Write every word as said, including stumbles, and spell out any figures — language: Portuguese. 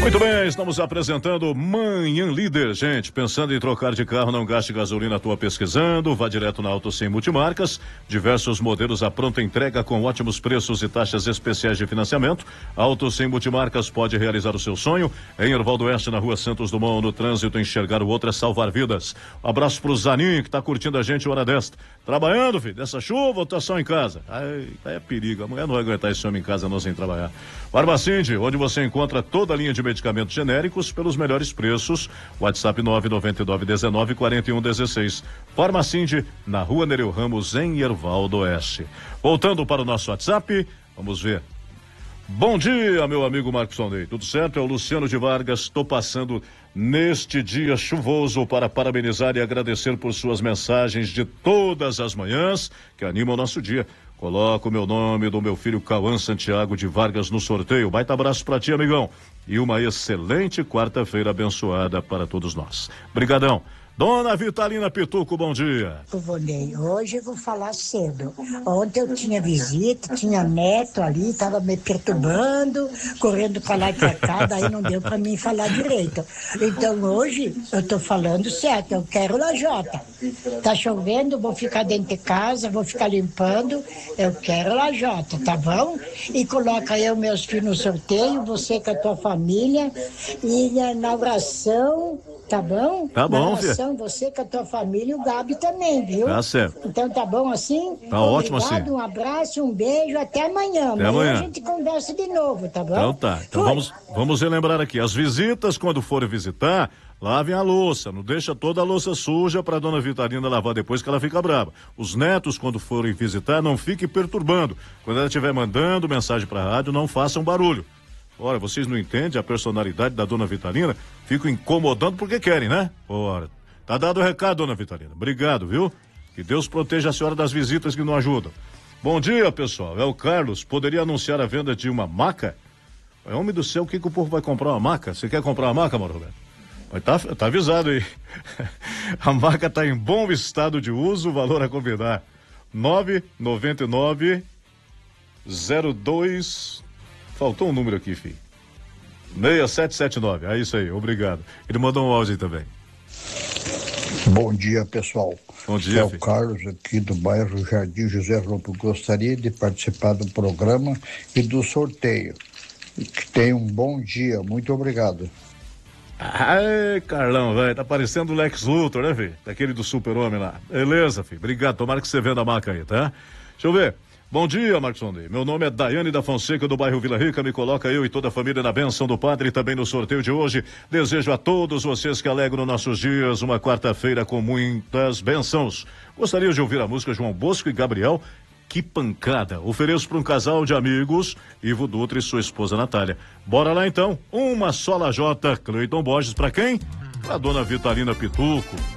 Muito bem, estamos apresentando Manhã Líder, gente. Pensando em trocar de carro, não gaste gasolina à toa pesquisando, vá direto na Auto cem Multimarcas. Diversos modelos à pronta entrega com ótimos preços e taxas especiais de financiamento. Auto cem Multimarcas pode realizar o seu sonho. Em Erval do Oeste, na Rua Santos Dumont, no trânsito, enxergar o outro é salvar vidas. Um abraço pro Zaninho, que tá curtindo a gente hora desta. Trabalhando, filho, dessa chuva ou tá só em casa? Ai, é perigo, a mulher não vai aguentar esse homem em casa não sem trabalhar. Farmacinde, onde você encontra toda a linha de medicamentos genéricos pelos melhores preços. WhatsApp nove nove nove um nove quatro um um seis. Farmacinde, na Rua Nereu Ramos, em Erval do Oeste. Voltando para o nosso WhatsApp, vamos ver. Bom dia, meu amigo Marcos Sondei. Tudo certo? É o Luciano de Vargas. Estou passando neste dia chuvoso para parabenizar e agradecer por suas mensagens de todas as manhãs que animam o nosso dia. Coloco o meu nome do meu filho Cauã Santiago de Vargas no sorteio. Baita abraço pra ti, amigão. E uma excelente quarta-feira abençoada para todos nós. Brigadão. Dona Vitalina Pituco, bom dia. Vonei, hoje eu vou falar cedo. Ontem eu tinha visita, tinha neto ali, tava me perturbando, correndo pra lá e pra cá, daí não deu pra mim falar direito. Então hoje eu tô falando certo, eu quero lajota. Tá chovendo, vou ficar dentro de casa, vou ficar limpando, eu quero lajota, tá bom? E coloca eu meus filhos no sorteio, você com a tua família, e na oração, tá bom? Tá bom, filha. Você com a tua família e o Gabi também, viu? Tá certo. Então tá bom assim? Tá ótimo assim. Um abraço, um beijo, até amanhã. Até amanhã. amanhã a gente conversa de novo, tá bom? Então tá. Então vamos, vamos relembrar aqui. As visitas, quando forem visitar, lavem a louça. Não deixa toda a louça suja pra dona Vitalina lavar depois que ela fica brava. Os netos, quando forem visitar, não fiquem perturbando. Quando ela estiver mandando mensagem pra rádio, não façam barulho. Ora, vocês não entendem a personalidade da dona Vitalina? Ficam incomodando porque querem, né? Ora, tá dado o recado, dona Vitalina. Obrigado, viu? Que Deus proteja a senhora das visitas que não ajudam. Bom dia, pessoal. É o Carlos. Poderia anunciar a venda de uma maca? É, homem do céu, o que, que o povo vai comprar uma maca? Você quer comprar uma maca, Mauro Roberto? Mas tá, tá avisado aí. A maca tá em bom estado de uso, valor a combinar. nove nove nove zero dois Faltou um número aqui, filho. seis sete sete nove. É isso aí, obrigado. Ele mandou um áudio aí também. Bom dia, pessoal. Bom dia, é o filho. Carlos aqui do bairro Jardim José Lobo. Gostaria de participar do programa e do sorteio. Que tenha um bom dia. Muito obrigado. Ai, Carlão, velho, tá parecendo o Lex Luthor, né, filho? Daquele do super-homem lá. Beleza, filho. Obrigado. Tomara que você venda a maca aí, tá? Deixa eu ver. Bom dia, Marcos Sondei. Meu nome é Daiane da Fonseca, do bairro Vila Rica. Me coloca eu e toda a família na bênção do Padre e também no sorteio de hoje. Desejo a todos vocês que alegram nossos dias uma quarta-feira com muitas bênçãos. Gostaria de ouvir a música João Bosco e Gabriel. Que pancada. Ofereço para um casal de amigos, Ivo Dutra e sua esposa Natália. Bora lá então. Uma só lajota, Cleiton Borges. Para quem? Pra dona Vitalina Pituco.